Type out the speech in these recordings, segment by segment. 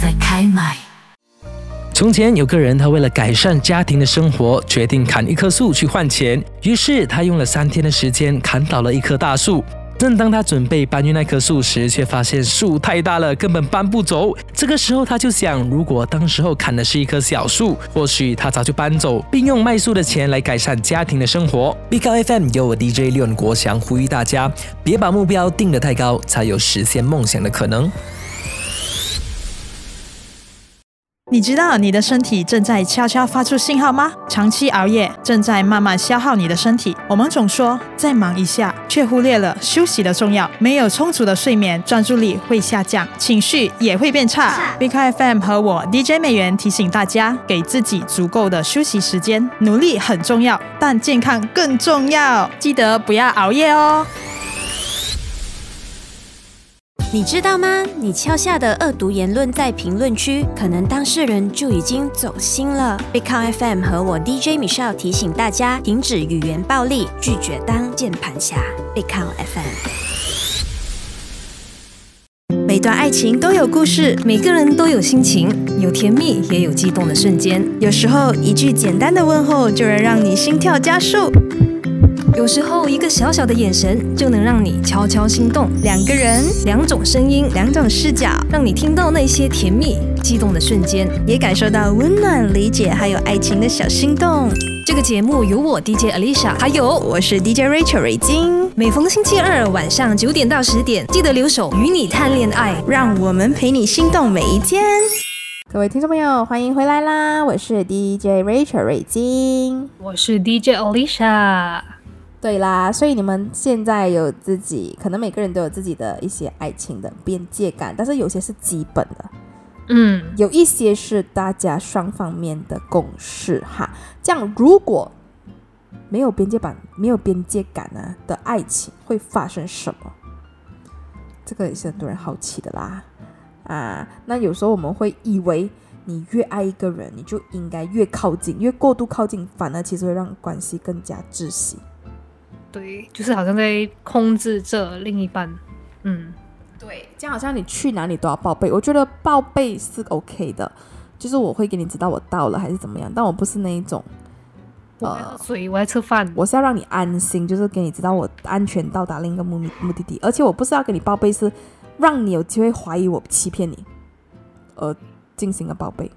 在开麦。 从前有个人，他为了改善家庭的生活，决定砍一棵树去换钱。于是他用了3天的时间砍倒了一棵大树。正当他准备搬运那棵树时，却发现树太大了，根本搬不走。这个时候他就想，如果当时候砍的是一棵小树，或许他早就搬走，并用卖树的钱来改善家庭的生活。Big FM 由我 DJ 廖国祥呼吁大家，别把目标定得太高，才有实现梦想的可能。 你知道你的身体正在悄悄发出信号吗？长期熬夜正在慢慢消耗你的身体。我们总说再忙一下，却忽略了休息的重要。没有充足的睡眠，专注力会下降，情绪也会变差。Big FM 和我 DJ 美元提醒大家，给自己足够的休息时间。努力很重要，但健康更重要。记得不要熬夜哦。 你知道吗？你敲下的恶毒言论在评论区，可能当事人就已经走心了。Big FM 和我 DJ Michelle 提醒大家，停止语言暴力，拒绝当键盘侠。Big FM。 每段爱情都有故事，每个人都有心情，有甜蜜也有激动的瞬间。有时候一句简单的问候就能让你心跳加速，有时候一个小小的眼神就能让你悄悄心动。2个人，2种声音，2种视角，让你听到那些甜蜜激动的瞬间，也感受到温暖理解还有爱情的小心动。这个节目由我 DJ Alicia 还有我是 DJ Rachel 瑞金，每逢星期二晚上9点到10点，记得留守与你谈恋爱，让我们陪你心动每一天。 各位听众朋友，欢迎回来啦！我是 DJ Rachel 瑞金， 我是 DJ Alicia。 对啦，所以你们现在有自己，可能每个人都有自己的一些爱情的边界感，但是有些是基本的，有一些是大家双方面的共识哈。这样如果没有边界感的爱情会发生什么？这个也是很多人好奇的啦。那有时候我们会以为你越爱一个人，你就应该越靠近，越过度靠近，反而其实会让关系更加窒息。 对，就是好像在控制着另一半。 对，这样好像你去哪里都要报备。我觉得报备是 OK 的，就是我会给你知道我到了还是怎么样，但我不是那一种我在喝水，我在吃饭， 我是要让你安心，就是给你知道我安全到达另一个目的地。而且我不是要给你报备，是让你有机会怀疑我欺骗你而进行了报备。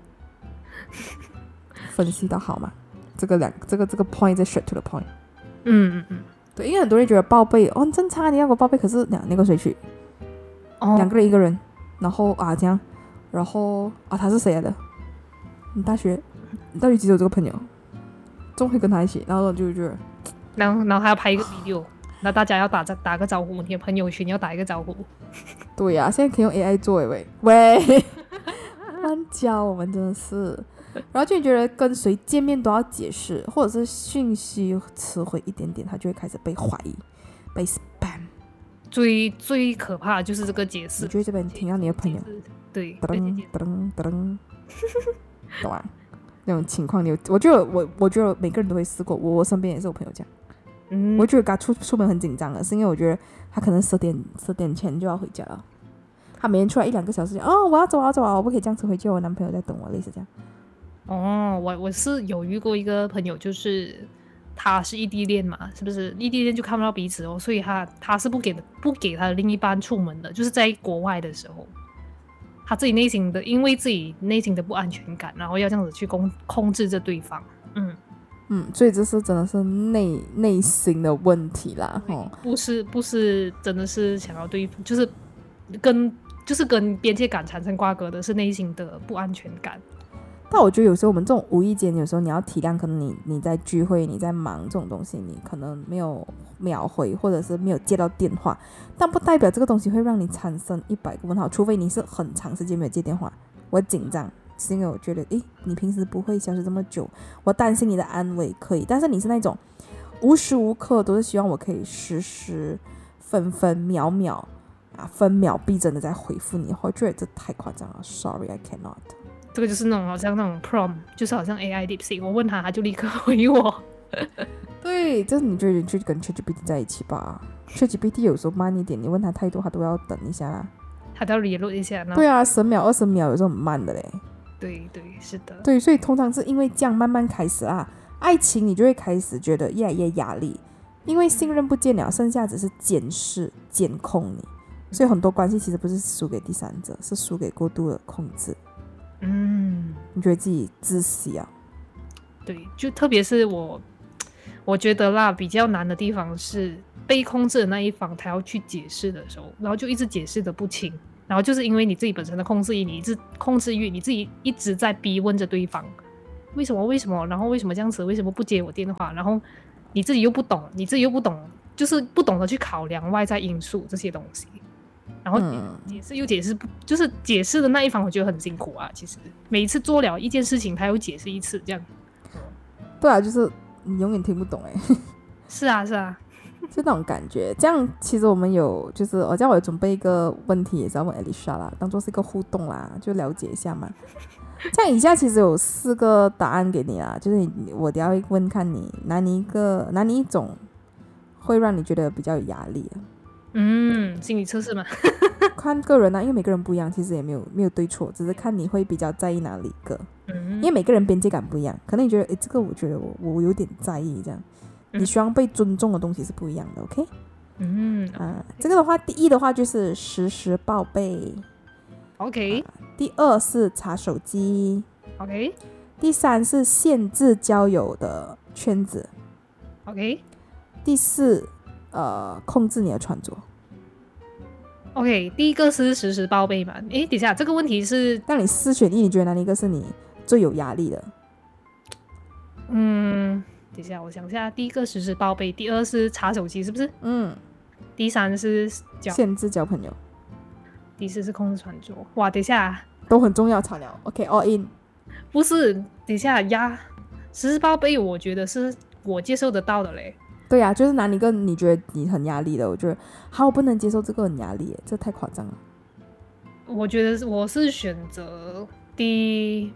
分析到好吗？这个 point 再 straight to the point。对，因为很多人觉得报备很正常，你要给我报备，可是那个谁去？2个人1个人，然后这样，然后他是谁来的？你大学几有这个朋友，总会跟他一起，然后就觉得， 然后还要拍一个 video， 那大家要打个招呼，你的朋友圈要打一个招呼。 对呀，现在可以用 AI 做喂，乱教我们真的是。然后就觉得跟谁见面都要解释，或者是讯息迟回一点点，他就会开始被怀疑，被 spam。 最可怕的就是这个解释。 你就这边听到你的朋友， 对， 懂啊？那种情况，我觉得每个人都会试过，我身边也是我朋友这样。我觉得他出门很紧张的，是因为我觉得他可能10点前就要回家了，他每天出来1-2个小时，我要走，我不可以这样子回去，我男朋友在等我，类似这样。 我是有遇过一个朋友，就是他是异地恋嘛，是不是异地恋就看不到彼此所以他是不给他的另一半出门的，就是在国外的时候，他自己因为自己内心的不安全感，然后要这样子去控制着对方。 所以这是真的是内心的问题啦。 不是真的是想要对方，就是跟边界感产生挂钩的，是内心的不安全感。 但我觉得有时候我们这种无意间，有时候你要体谅，可能你在聚会，你在忙这种东西，你可能没有秒回，或者是没有接到电话，但不代表这个东西会让你产生100个问号，除非你是很长时间没有接电话。我紧张是因为我觉得你平时不会消失这么久，我担心你的安危可以，但是你是那种无时无刻都是希望我可以时分秒分秒必争的在回复你，我觉得这太夸张了。 Sorry I cannot。 这个就是那种好像那种 prompt， 就是好像 AI DeepSeek， 我问他就立刻回我。 对，这你觉得你去跟 ChatGPT 在一起吧， ChatGPT 有时候慢一点，你问他太多他都要等一下啦。 还要 reload 一下。 对啊，10秒20秒有时候很慢的嘞。 对对，是的。 对，所以通常是因为这样慢慢开始啦，爱情你就会开始觉得越来越压力，因为信任不见了，剩下只是监视监控你，所以很多关系其实不是输给第三者，是输给过度的控制。你觉得自己窒息啊？ 对，就特别是我觉得啦，比较难的地方是被控制的那一方他要去解释的时候，然后就一直解释的不清，然后就是因为你自己本身的控制欲，你自己一直在逼问着对方为什么，然后为什么这样子，为什么不接我电话，然后你自己又不懂，就是不懂得去考量外在因素这些东西，然后解释不，就是解释的那一方我觉得很辛苦啊。其实每一次做了一件事情他又解释一次这样。 对啊，就是你永远听不懂是啊就那种感觉。这样其实我们有就是这样我有准备一个问题也是要问 Alicia 啦，当做是一个互动啦，就了解一下嘛。这样以下其实有4个答案给你啦，就是我等一下会问看你拿你一种会让你觉得比较有压力心理测试嘛。 看个人因为每个人不一样，其实也没有对错，只是看你会比较在意哪里一个。因为每个人边界感不一样，可能你觉得这个我觉得我有点在意这样，你希望被尊重的东西是不一样的 OK。 这个的话，第一的话就是实时报备 OK， 第2是查手机 OK， 第3是限制交友的圈子 OK， 第4控制你的穿着 OK。 第一个是实时报备嘛，等一下这个问题是让你4选1，你觉得哪一个是你最有压力的？ 等一下我想一下，第一个实时报备，第2是查手机是不是？第3是限制交朋友， 第4是控制穿着。哇，等一下都很重要，草鸟 OK all in。 不是，等一下实时报备我觉得是我接受得到的嘞。 对啊，就是拿你个你觉得你很压力的，我觉得我不能接受这个很压力耶，这太夸张了。 我觉得我是选择第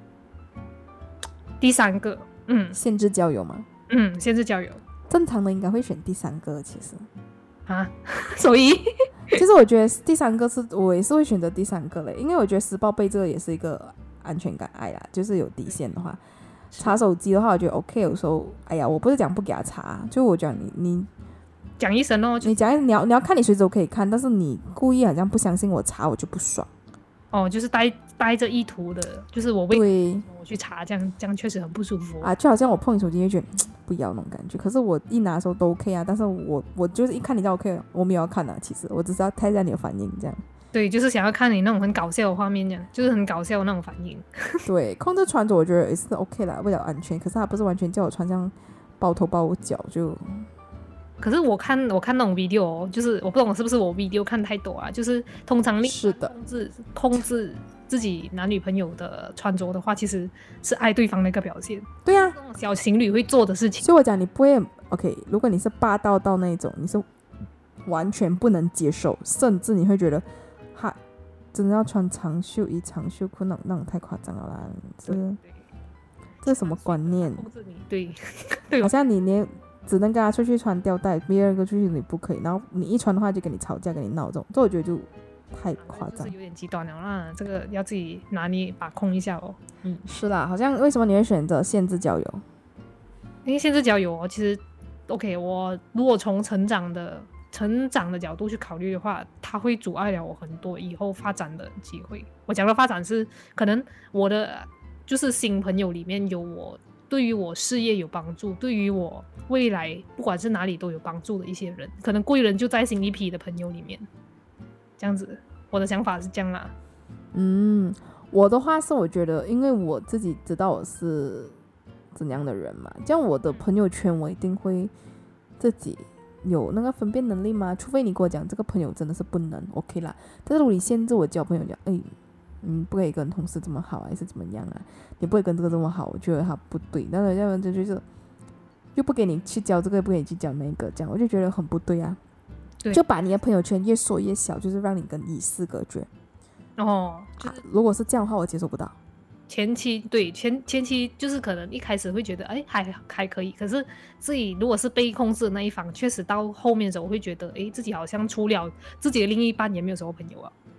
3个。 限制交友吗？ 限制交友。 正常的应该会选第3个其实所以其实我觉得第3个我也是会选择第3个嘞，因为我觉得实报备这个也是一个安全感爱啦，就是有底线的话。查手机的话我觉得 OK， 有时候我不是讲不给他查，就我讲你讲一声你讲你要看你随时都可以看，但是你故意好像不相信我查我就不爽就是带着意图的，就是我去查，这样确实很不舒服就好像我碰你手机就觉得不要那种感觉，可是我一拿的时候都 OK 但是我就是一看你就 OK， 我没有要看其实我只是要看一下你的反应这样。 对，就是想要看你那种很搞笑的画面，这样就是很搞笑的那种反应。 对，控制穿着我觉得也是 OK 啦，为了安全，可是他不是完全叫我穿像包头包脚就。 可是我看那种 video 就是我不懂是不是我 video 看太多就是通常是的控制自己男女朋友的穿着的话，其实是爱对方的一个表现。 对啊， 这种小情侣会做的事情。 所以我讲你不会 OK， 如果你是霸道到那种，你是完全不能接受，甚至你会觉得真的要穿长袖衣长袖裤那种太夸张了啦，这是什么观念？ 对， 好像你连只能跟他出去穿吊带，别人跟出去你不可以，然后你一穿的话就跟你吵架跟你闹，这我觉得就太夸张， 就是有点极端了啦，这个要自己拿捏把控一下是啦，好像为什么你会选择限制交友？ 因为限制交友其实 OK， 我如果从成长的角度去考虑的话，它会阻碍了我很多以后发展的机会。我讲的发展是可能我的就是新朋友里面有对于我事业有帮助，对于我未来不管是哪里都有帮助的一些人，可能贵人就在新一批的朋友里面，这样子我的想法是这样啦。 我的话是我觉得因为我自己知道我是怎样的人嘛，这样我的朋友圈我一定会自己有那个分辨能力吗？除非你跟我讲这个朋友真的是不能 OK 啦，但是如果你限制我交朋友讲不可以跟同事这么好还是怎么样你不可以跟这个这么好，我觉得他不对，那要不然就是又不给你去交这个，不给你去交那个，这样我就觉得很不对对， 就把你的朋友圈越缩越小，就是让你跟与世隔绝如果是这样的话我接受不到。 前期就是可能一开始会觉得还可以，可是自己如果是被控制的那一方，确实到后面的时候我会觉得自己好像除了自己的另一半也没有什么朋友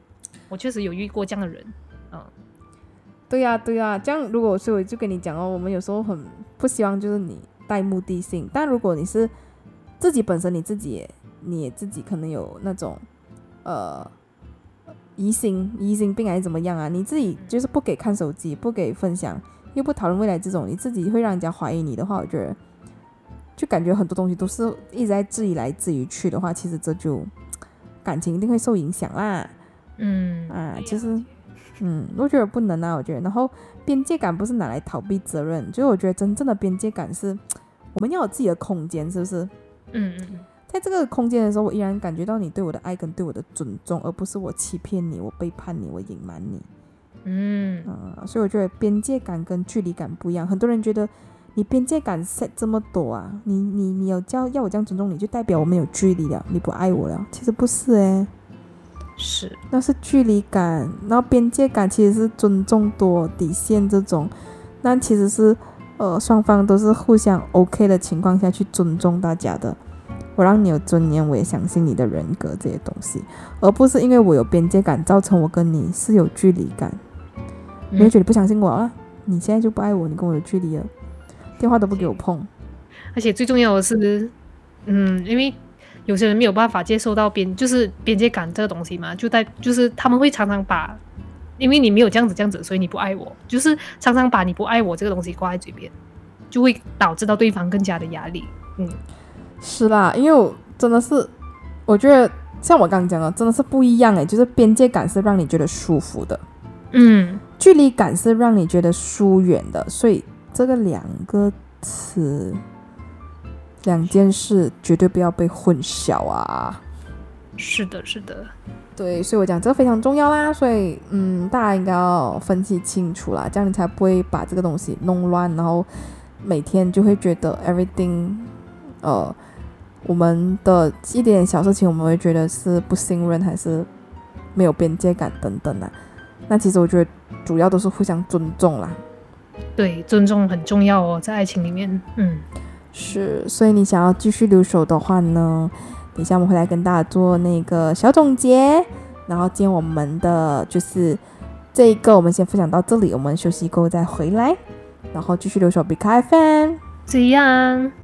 我确实有遇过这样的人。 对呀，这样如果所以我就跟你讲哦，我们有时候很不希望就是你带目的性，但如果你是自己本身你自己可能有那种疑心病还是怎么样啊，你自己就是不给看手机，不给分享，又不讨论未来这种，你自己会让人家怀疑你的话，我觉得就感觉很多东西都是一直在质疑来质疑去的话，其实这就感情一定会受影响啦。就是我觉得不能啊，我觉得。然后边界感不是拿来逃避责任，就是我觉得真正的边界感是我们要有自己的空间，是不是？在这个空间的时候，我依然感觉到你对我的爱跟对我的尊重，而不是我欺骗你，我背叛你，我隐瞒你。所以我觉得边界感跟距离感不一样。很多人觉得你边界感 set 这么多啊，你有要我这样尊重你，就代表我们有距离了，你不爱我了。其实不是是， 那是距离感，然后边界感其实是尊重多底线这种，那其实是双方都是互相 OK 的情况下去尊重大家的。我让你有尊严，我也相信你的人格这些东西，而不是因为我有边界感造成我跟你是有距离感。你会觉得不相信我了，你现在就不爱我，你跟我有距离了，电话都不给我碰。 而且最重要的是因为有些人没有办法接受到边界感这个东西嘛，就是他们会常常把，因为你没有这样子，所以你不爱我，就是常常把你不爱我这个东西挂在嘴边，就会导致到对方更加的压力。 是啦，因为我真的是，我觉得像我刚刚讲的，真的是不一样就是边界感是让你觉得舒服的，距离感是让你觉得疏远的，所以这个两件事绝对不要被混淆啊。 是的， 对，所以我讲这个非常重要啦，所以大家应该要分析清楚啦，这样你才不会把这个东西弄乱，然后每天就会觉得 everything 我们的一点小事情我们会觉得是不信任还是没有边界感等等啦。那其实我觉得主要都是互相尊重啦。 对，尊重很重要哦，在爱情里面。 是，所以你想要继续留守的话呢，等一下我们会来跟大家做那个小总结，然后今天我们的就是这一个我们先分享到这里，我们休息过后再回来，然后继续留守 Big FM 这样。